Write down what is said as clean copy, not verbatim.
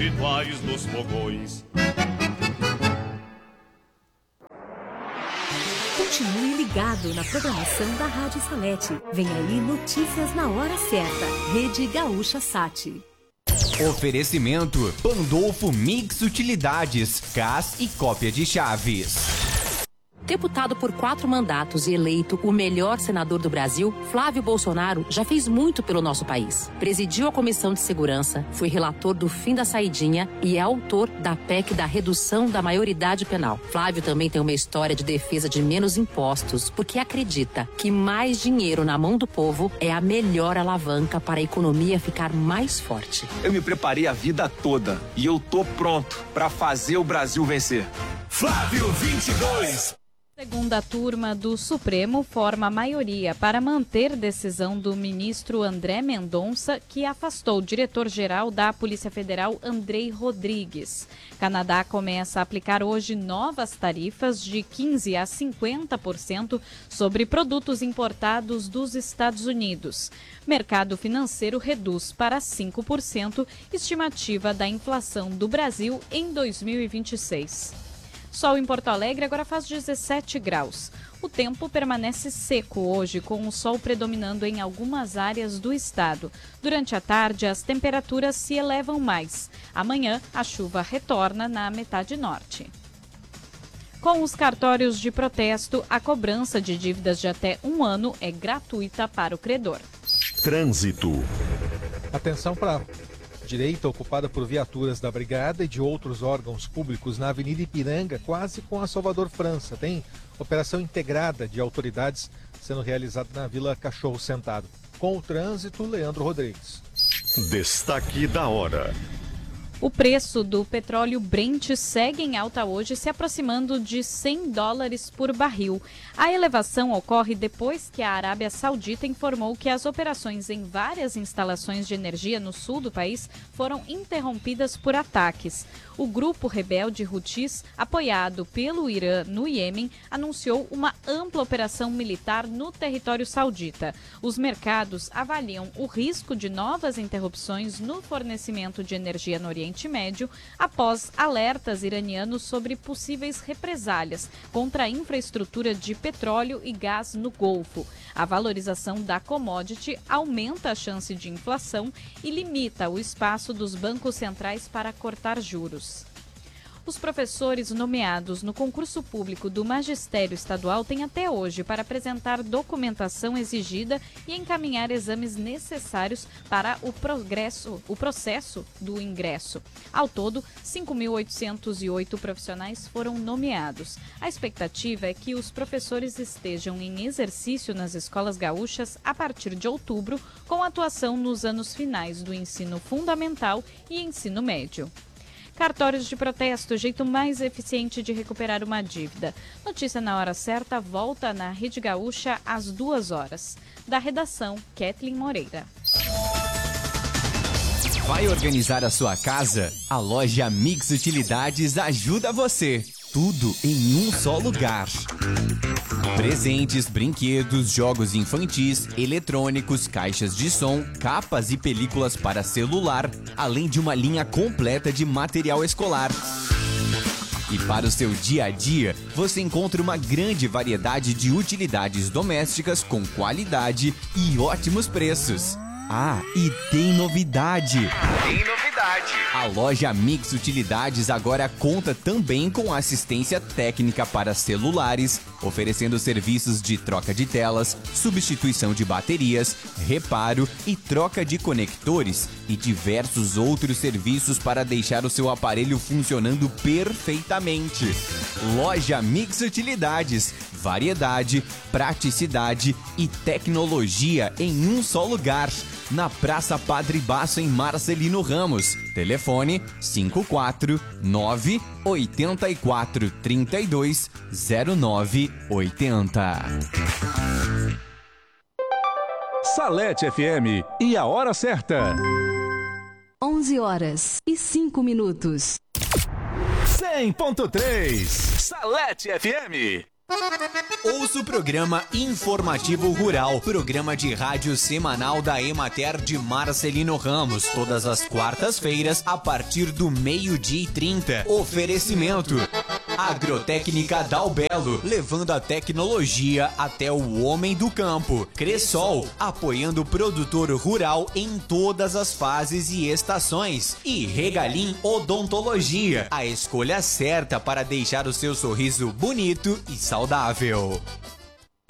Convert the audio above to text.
rituais dos fogões. Continue ligado na programação da Rádio Salete. Vem aí notícias na hora certa. Rede Gaúcha Sat. Oferecimento Pandolfo Mix Utilidades, gás e cópia de chaves. Deputado por 4 mandatos e eleito o melhor senador do Brasil, Flávio Bolsonaro já fez muito pelo nosso país. Presidiu a Comissão de Segurança, foi relator do fim da saidinha e é autor da PEC da redução da maioridade penal. Flávio também tem uma história de defesa de menos impostos, porque acredita que mais dinheiro na mão do povo é a melhor alavanca para a economia ficar mais forte. Eu me preparei a vida toda e eu tô pronto para fazer o Brasil vencer. Flávio 22. Segunda turma do Supremo forma maioria para manter decisão do ministro André Mendonça, que afastou o diretor-geral da Polícia Federal, Andrei Rodrigues. Canadá começa a aplicar hoje novas tarifas de 15% a 50% sobre produtos importados dos Estados Unidos. Mercado financeiro reduz para 5% estimativa da inflação do Brasil em 2026. Sol em Porto Alegre agora faz 17 graus. O tempo permanece seco hoje, com o sol predominando em algumas áreas do estado. Durante a tarde, as temperaturas se elevam mais. Amanhã, a chuva retorna na metade norte. Com os cartórios de protesto, a cobrança de dívidas de até 1 ano é gratuita para o credor. Trânsito. Atenção para direita ocupada por viaturas da Brigada e de outros órgãos públicos na Avenida Ipiranga, quase com a Salvador França. Tem operação integrada de autoridades sendo realizada na Vila Cachorro Sentado. Com o trânsito, Leandro Rodrigues. Destaque da hora. O preço do petróleo Brent segue em alta hoje, se aproximando de $100 por barril. A elevação ocorre depois que a Arábia Saudita informou que as operações em várias instalações de energia no sul do país foram interrompidas por ataques. O grupo rebelde Houthis, apoiado pelo Irã no Iêmen, anunciou uma ampla operação militar no território saudita. Os mercados avaliam o risco de novas interrupções no fornecimento de energia no Oriente Médio após alertas iranianos sobre possíveis represálias contra a infraestrutura de petróleo e gás no Golfo. A valorização da commodity aumenta a chance de inflação e limita o espaço dos bancos centrais para cortar juros. Os professores nomeados no concurso público do Magistério Estadual têm até hoje para apresentar documentação exigida e encaminhar exames necessários para o processo do ingresso. Ao todo, 5.808 profissionais foram nomeados. A expectativa é que os professores estejam em exercício nas escolas gaúchas a partir de outubro, com atuação nos anos finais do ensino fundamental e ensino médio. Cartórios de protesto, jeito mais eficiente de recuperar uma dívida. Notícia na hora certa, volta na Rede Gaúcha às 2h. Da redação, Kathleen Moreira. Vai organizar a sua casa? A loja Mix Utilidades ajuda você. Tudo em um só lugar. Presentes, brinquedos, jogos infantis, eletrônicos, caixas de som, capas e películas para celular, além de uma linha completa de material escolar. E para o seu dia a dia, você encontra uma grande variedade de utilidades domésticas com qualidade e ótimos preços. Ah, e tem novidade! A loja Mix Utilidades agora conta também com assistência técnica para celulares, oferecendo serviços de troca de telas, substituição de baterias, reparo e troca de conectores e diversos outros serviços para deixar o seu aparelho funcionando perfeitamente. Loja Mix Utilidades, variedade, praticidade e tecnologia em um só lugar. Na Praça Padre Basso, em Marcelino Ramos. Telefone 54984320980. Salete FM e a hora certa. 11h05. 100.3 Salete FM. Ouça o programa Informativo Rural, programa de rádio semanal da Emater de Marcelino Ramos, todas as quartas-feiras, a partir do 12:30. Oferecimento: Agrotécnica Dalbelo, levando a tecnologia até o homem do campo. Cressol, apoiando o produtor rural em todas as fases e estações. E Regalim Odontologia, a escolha certa para deixar o seu sorriso bonito e saudável.